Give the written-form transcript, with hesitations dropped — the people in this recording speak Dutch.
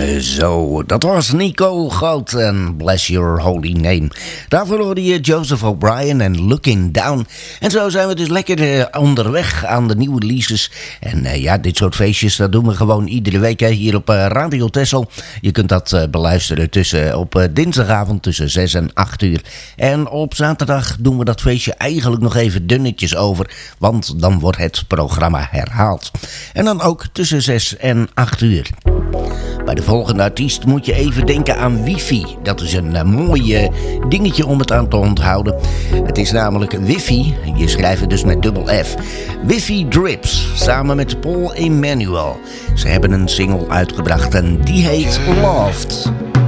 Zo, dat was Nico Groot en Bless Your Holy Name. Daarvoor hoorde je Joseph O'Brien en Looking Down. En zo zijn we dus lekker onderweg aan de nieuwe releases. En ja, dit soort feestjes, dat doen we gewoon iedere week hier op Radio Texel. Je kunt dat beluisteren op dinsdagavond tussen 6 en 8 uur. En op zaterdag doen we dat feestje eigenlijk nog even dunnetjes over. Want dan wordt het programma herhaald. En dan ook tussen 6 en 8 uur. Bij de volgende artiest moet je even denken aan Wifi. Dat is een mooi dingetje om het aan te onthouden. Het is namelijk Wifi. Je schrijft het dus met dubbel F. Wifi Drips. Samen met Paul Emmanuel. Ze hebben een single uitgebracht en die heet Loved.